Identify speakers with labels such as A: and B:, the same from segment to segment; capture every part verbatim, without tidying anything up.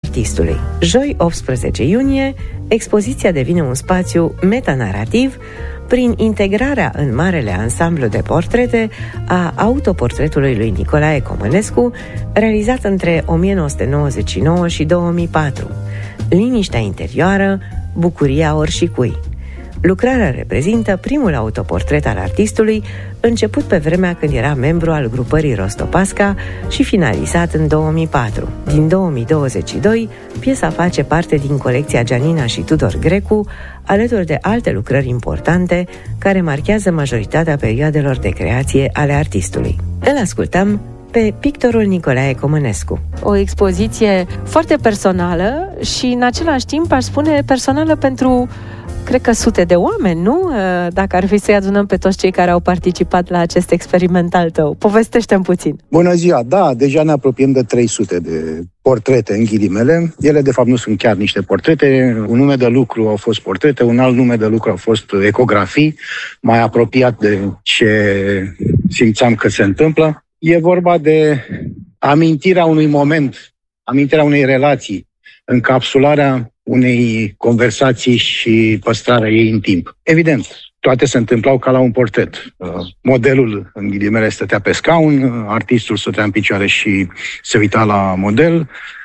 A: artistului. Joi, optsprezece iunie, expoziția devine un spațiu metanarativ prin integrarea în marele ansamblu de portrete a autoportretului lui Nicolae Comănescu, realizat între o mie nouă sute nouăzeci și nouă și două mii patru. Liniștea interioară, bucuria oricui. Lucrarea reprezintă primul autoportret al artistului, început pe vremea când era membru al grupării Rostopasca și finalizat în două mii patru. Din două mii douăzeci și doi, piesa face parte din colecția Gianina și Tudor Grecu, alături de alte lucrări importante care marchează majoritatea perioadelor de creație ale artistului. Îl ascultăm pe pictorul Nicolae Comănescu. O expoziție foarte personală și în același timp aș spune personală pentru cred că sute de oameni, nu? Dacă ar fi să-i adunăm pe toți cei care au participat la acest experiment al tău. Povestește-mi puțin.
B: Bună ziua! Da, deja ne apropiem de trei sute de portrete, în ghilimele. Ele, de fapt, nu sunt chiar niște portrete. Un nume de lucru au fost portrete, un alt nume de lucru au fost ecografii, mai apropiat de ce simțeam că se întâmplă. E vorba de amintirea unui moment, amintirea unei relații, încapsularea unei conversații și păstrarea ei în timp. Evident, toate se întâmplau ca la un portret. Modelul, în ghilimele, stătea pe scaun, artistul stătea în picioare și se uita la model,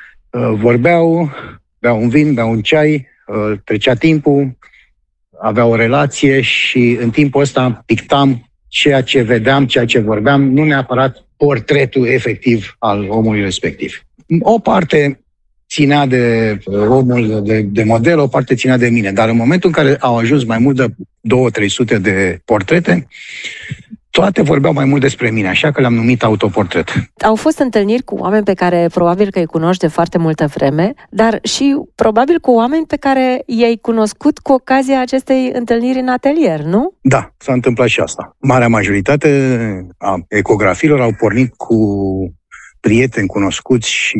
B: vorbeau, beau un vin, beau un ceai, trecea timpul, avea o relație și în timpul ăsta pictam ceea ce vedeam, ceea ce vorbeam, nu neapărat portretul efectiv al omului respectiv. O parte ținea de omul de, de model, o parte ținea de mine. Dar în momentul în care au ajuns mai mult de două trei sute de portrete, toate vorbeau mai mult despre mine, așa că le-am numit autoportret.
A: Au fost întâlniri cu oameni pe care probabil că îi cunoști de foarte multă vreme, dar și probabil cu oameni pe care i-ai cunoscut cu ocazia acestei întâlniri în atelier, nu?
B: Da, s-a întâmplat și asta. Marea majoritate a ecografiilor au pornit cu prieteni cunoscuți și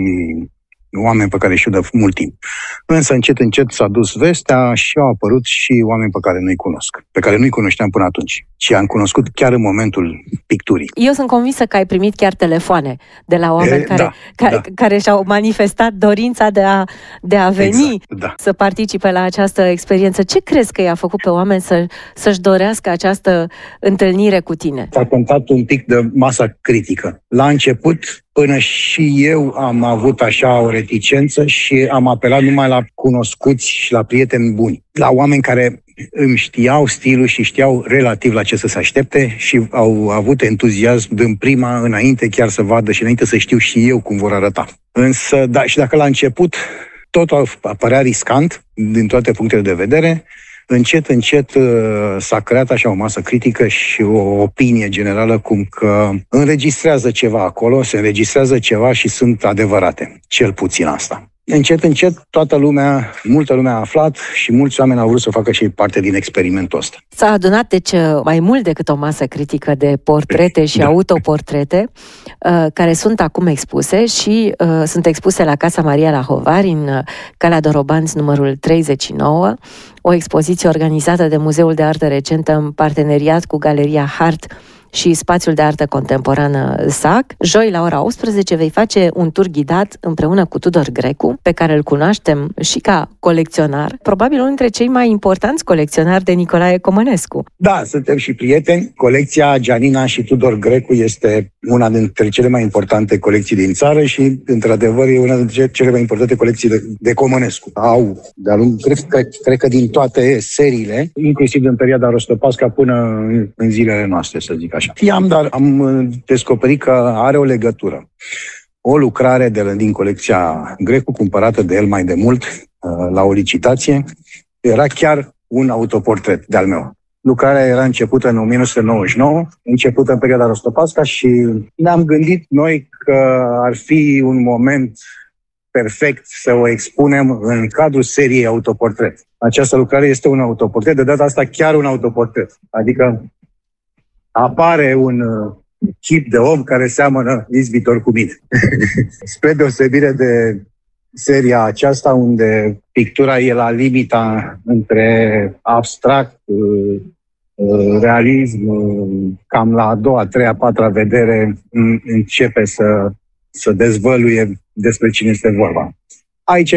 B: oameni pe care știu de mult timp. Însă încet, încet s-a dus vestea și au apărut și oameni pe care nu-i cunosc, pe care nu-i cunoșteam până atunci. Și am cunoscut chiar în momentul picturii.
A: Eu sunt convinsă că ai primit chiar telefoane de la oameni e, care,
B: da,
A: care,
B: da.
A: care și-au manifestat dorința de a, de a veni
B: exact, da.
A: să participe la această experiență. Ce crezi că i-a făcut pe oameni să, să-și dorească această întâlnire cu tine?
B: S-a contat un pic de masa critică. La început, până și eu am avut așa o reticență și am apelat numai la cunoscuți și la prieteni buni. La oameni care îmi știau stilul și știau relativ la ce să se aștepte și au avut entuziasm din prima înainte chiar să vadă și înainte să știu și eu cum vor arăta. Însă, da, și dacă la început totul apărea riscant din toate punctele de vedere, încet, încet s-a creat așa o masă critică și o opinie generală cum că înregistrează ceva acolo, se înregistrează ceva și sunt adevărate, cel puțin asta. Încet, încet, toată lumea, multă lume a aflat și mulți oameni au vrut să facă și parte din experimentul ăsta.
A: S-a adunat, deci, mai mult decât o masă critică de portrete și da. autoportrete, care sunt acum expuse și uh, sunt expuse la Casa Maria la Hovari, în Calea Dorobanți, numărul treizeci și nouă, o expoziție organizată de Muzeul de Artă Recentă în parteneriat cu Galeria Hart și Spațiul de Artă Contemporană S A C. Joi, la ora optsprezece, vei face un tur ghidat împreună cu Tudor Grecu, pe care îl cunoaștem și ca colecționar, probabil unul dintre cei mai importanți colecționari de Nicolae Comănescu.
B: Da, suntem și prieteni. Colecția Gianina și Tudor Grecu este una dintre cele mai importante colecții din țară și, într-adevăr, e una dintre cele mai importante colecții de, de Comănescu. Au, de-a lung, cred că, cred că din toate seriile, inclusiv din perioada Rostopasca până în, în zilele noastre, să zic așa. Știam, dar am descoperit că are o legătură. O lucrare de, din colecția Grecu, cumpărată de el mai de mult, la o licitație, era chiar un autoportret de-al meu. Lucrarea era începută în o mie nouă sute nouăzeci și nouă, începută în perioada Rostopasca și ne-am gândit noi că ar fi un moment perfect să o expunem în cadrul seriei autoportret. Această lucrare este un autoportret, de data asta chiar un autoportret. Adică apare un chip de om care seamănă izbitor cu mine. Spre deosebire de seria aceasta, unde pictura e la limita între abstract, realism, cam la a doua, a treia, a patra vedere începe să, să dezvăluie despre cine este vorba. Aici